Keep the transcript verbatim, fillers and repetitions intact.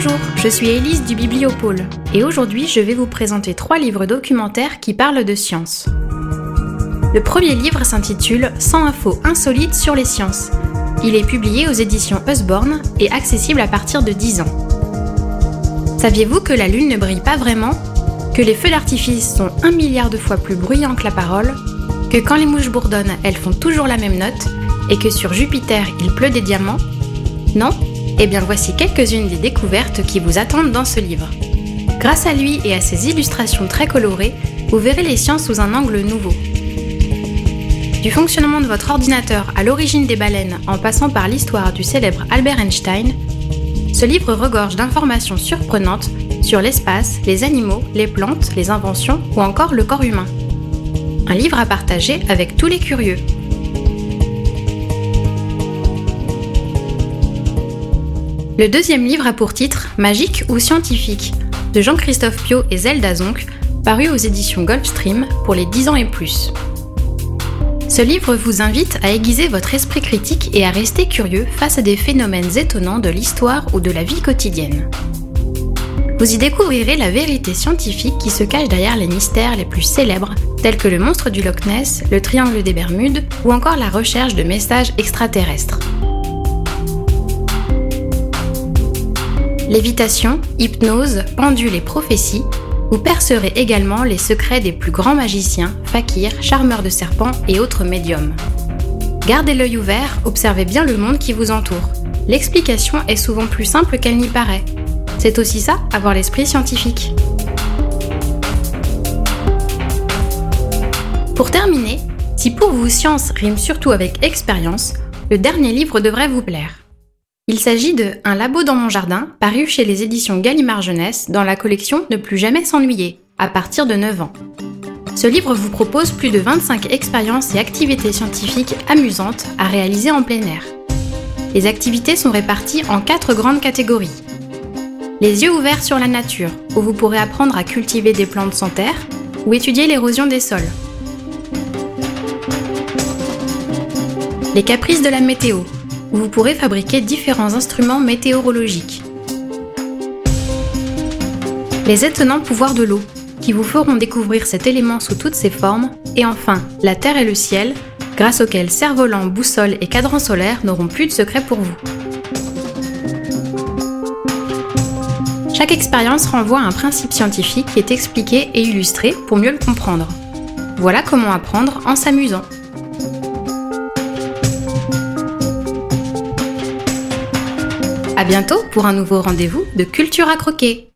Bonjour, je suis Élise du Bibliopôle et aujourd'hui je vais vous présenter trois livres documentaires qui parlent de science. Le premier livre s'intitule « cent infos insolites sur les sciences ». Il est publié aux éditions Usborne et accessible à partir de dix ans. Saviez-vous que la Lune ne brille pas vraiment ? Que les feux d'artifice sont un milliard de fois plus bruyants que la parole ? Que quand les mouches bourdonnent, elles font toujours la même note ? Et que sur Jupiter, il pleut des diamants ? Non ? Eh bien voici quelques-unes des découvertes qui vous attendent dans ce livre. Grâce à lui et à ses illustrations très colorées, vous verrez les sciences sous un angle nouveau. Du fonctionnement de votre ordinateur à l'origine des baleines en passant par l'histoire du célèbre Albert Einstein, ce livre regorge d'informations surprenantes sur l'espace, les animaux, les plantes, les inventions ou encore le corps humain. Un livre à partager avec tous les curieux. Le deuxième livre a pour titre « Magique ou scientifique » de Jean-Christophe Piot et Zelda Zonk, paru aux éditions Gulfstream pour les dix ans et plus. Ce livre vous invite à aiguiser votre esprit critique et à rester curieux face à des phénomènes étonnants de l'histoire ou de la vie quotidienne. Vous y découvrirez la vérité scientifique qui se cache derrière les mystères les plus célèbres, tels que le monstre du Loch Ness, le triangle des Bermudes ou encore la recherche de messages extraterrestres. Lévitation, hypnose, pendule et prophétie, vous percerez également les secrets des plus grands magiciens, fakirs, charmeurs de serpents et autres médiums. Gardez l'œil ouvert, observez bien le monde qui vous entoure. L'explication est souvent plus simple qu'elle n'y paraît. C'est aussi ça, avoir l'esprit scientifique. Pour terminer, si pour vous science rime surtout avec expérience, le dernier livre devrait vous plaire. Il s'agit de « Un labo dans mon jardin » paru chez les éditions Gallimard Jeunesse dans la collection Ne plus jamais s'ennuyer, à partir de neuf ans. Ce livre vous propose plus de vingt-cinq expériences et activités scientifiques amusantes à réaliser en plein air. Les activités sont réparties en quatre grandes catégories. Les yeux ouverts sur la nature, où vous pourrez apprendre à cultiver des plantes sans terre ou étudier l'érosion des sols. Les caprices de la météo, où vous pourrez fabriquer différents instruments météorologiques. Les étonnants pouvoirs de l'eau, qui vous feront découvrir cet élément sous toutes ses formes. Et enfin, la Terre et le ciel, grâce auxquels cerfs-volants, boussoles et cadrans solaires n'auront plus de secret pour vous. Chaque expérience renvoie à un principe scientifique qui est expliqué et illustré pour mieux le comprendre. Voilà comment apprendre en s'amusant. À bientôt pour un nouveau rendez-vous de Culture à croquer.